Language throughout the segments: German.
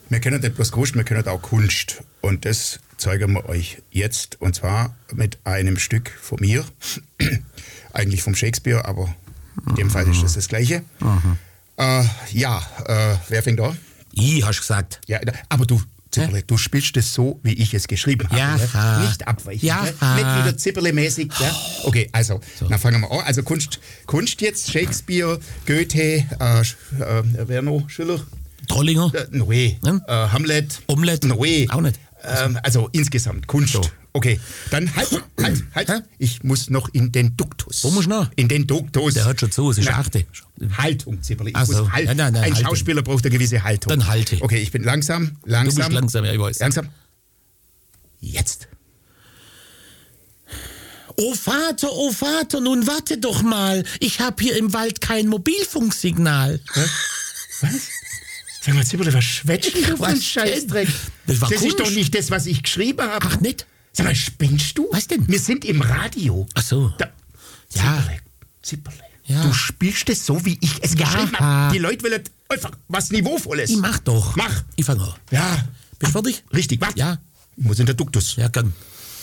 Wir können nicht bloß Kunst, wir können auch Kunst. Und das zeigen wir euch jetzt. Und zwar mit einem Stück von mir. Eigentlich vom Shakespeare, aber in dem Fall ist das Gleiche. Wer fängt an? Ich, hast du gesagt. Ja, aber du, Zipperle, du spielst es so, wie ich es geschrieben habe. Ja. Ne? Nicht abweichen. Ja. Ne? Nicht wieder Zipperle-mäßig. Ja? Okay, also, dann fangen wir an. Also Kunst jetzt, Shakespeare, Goethe, wer noch? Schiller? Trollinger? Nee. Hamlet? Omelette? Nee. Auch nicht. Also insgesamt Kunst. So. Okay, dann halt. Ich muss noch in den Duktus. Wo musst du noch? In den Duktus. Der hört schon zu, es ist achte. Haltung, Zipperle. Ach so. Ein Haltung. Schauspieler braucht eine gewisse Haltung. Dann halte. Okay, ich bin langsam. Du bist langsam, ja, ich weiß. Langsam. Jetzt. Oh Vater, nun warte doch mal. Ich habe hier im Wald kein Mobilfunksignal. Was? Sag mal, Zipperle, was schwätzt du für ein Was Scheißdreck? Das war Das ist Kunst. doch nicht das, was ich geschrieben habe. Ach, nicht? Sag mal, spinnst du? Was denn? Wir sind im Radio. Ach so. Ja. Zipperle. Ja. Du spielst es so, wie ich es geschrieben habe. Die Leute wollen einfach was Niveauvolles. Ich mach doch. Mach. Ich fange an. Ja. Bist du fertig? Richtig, warte. Ja. Ich muss in der Duktus. Ja, gern.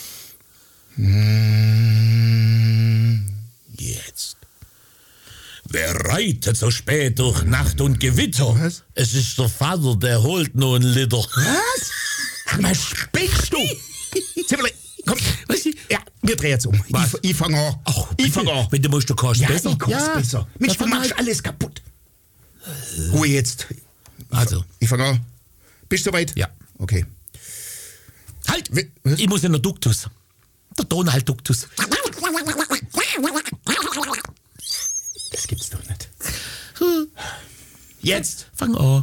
Jetzt. Wer reitet so spät durch Nacht und Gewitter? Was? Es ist der Vater, der holt nur ein Liter. Was? Sag mal, spinnst du? Zipperle, komm. Was? Ja, wir drehen jetzt um. Was? Ich fange an. Ich fange an. Wenn du musst, du kannst Ja, besser. ich kann's besser. Mensch, du fang machst halt. alles kaputt. Ruhe jetzt. Also. Ich fange an. Bist du soweit? Ja. Okay. Halt! Was? Ich muss in der Duktus. Der Donald-Duktus. Das gibt's doch nicht. Jetzt. Fang an.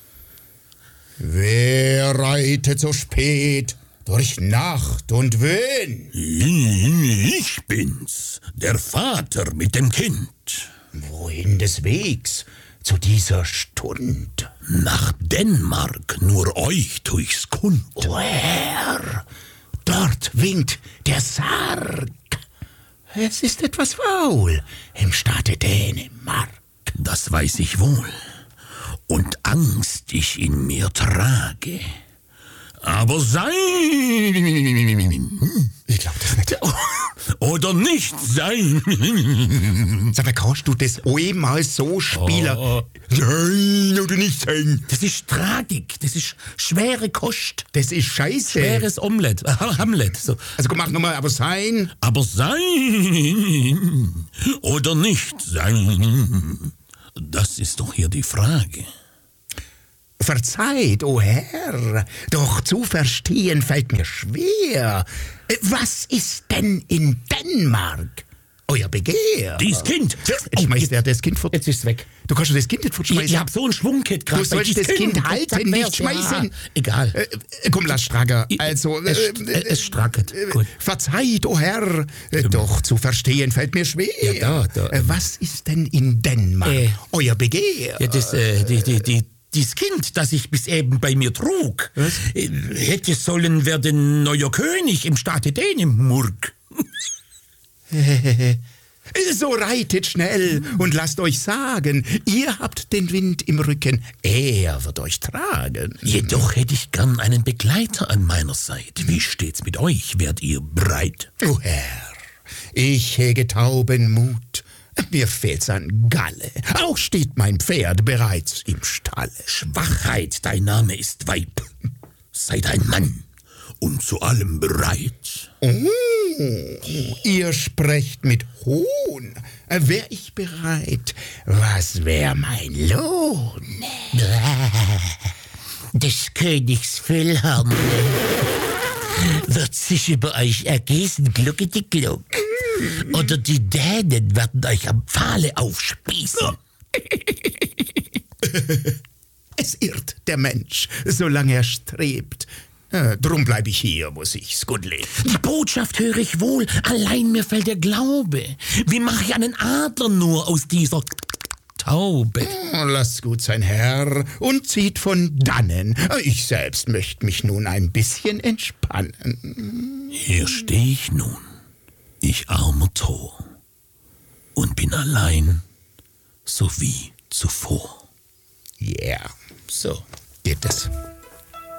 Wer reitet so spät durch Nacht und Wind? Ich bin's, der Vater mit dem Kind. Wohin des Wegs zu dieser Stund? Nach Dänemark, nur euch tu ich's kund. O Herr, dort winkt der Sarg. Es ist etwas faul im Staate Dänemark. Das weiß ich wohl. Und Angst ich in mir trage. Aber sein Ich glaub das nicht. oder nicht sein. Sag mal, kannst du das einmal so spielen? Sein oder nicht sein? Das ist Tragik, das ist schwere Kost. Das ist scheiße. Schweres Omelette, Hamlet. So. Also komm, mach nochmal, aber sein. Aber sein oder nicht sein, das ist doch hier die Frage. Verzeiht, o Herr, doch zu verstehen fällt mir schwer. Was ist denn in Dänemark euer Begehr? Dies Kind. Schmeißt er das Kind fort? Jetzt ist es weg. Du kannst das Kind nicht fortschmeißen. Ich hab so ein Schwungkit gerade. Du sollst das Kind halten, nicht schmeißen. Ja, egal. Komm, lass Strager. Also, Es strackert. Gut. Verzeiht, o Herr, doch zu verstehen fällt mir schwer. Ja, da. Was ist denn in Dänemark euer Begehr? Ja, das Kind, das ich bis eben bei mir trug, hätte sollen werden neuer König im Staate Dänemark. So reitet schnell und lasst euch sagen, ihr habt den Wind im Rücken, er wird euch tragen. Jedoch hätte ich gern einen Begleiter an meiner Seite. Wie steht's mit euch? Werdet ihr bereit? O Herr, ich hege tauben Mut, mir fehlt's an Galle, auch steht mein Pferd bereits im Stalle. Schwachheit, dein Name ist Weib. Seid ein Mann und zu allem bereit. Oh, ihr sprecht mit Hohn, wär ich bereit, was wär mein Lohn? Des Königs Füllhammer wird sich über euch ergießen, glucke die Gluck. Oder die Dänen werden euch am Pfahle aufspießen. Es irrt der Mensch, solange er strebt. Drum bleib ich hier, muss ich's gut leben. Die Botschaft höre ich wohl, allein mir fällt der Glaube. Wie mache ich einen Adler nur aus dieser Taube? Lasst gut sein, Herr, und zieht von dannen. Ich selbst möchte mich nun ein bisschen entspannen. Hier stehe ich nun, ich armer Tor, und bin allein, so wie zuvor. Yeah, So. geht es.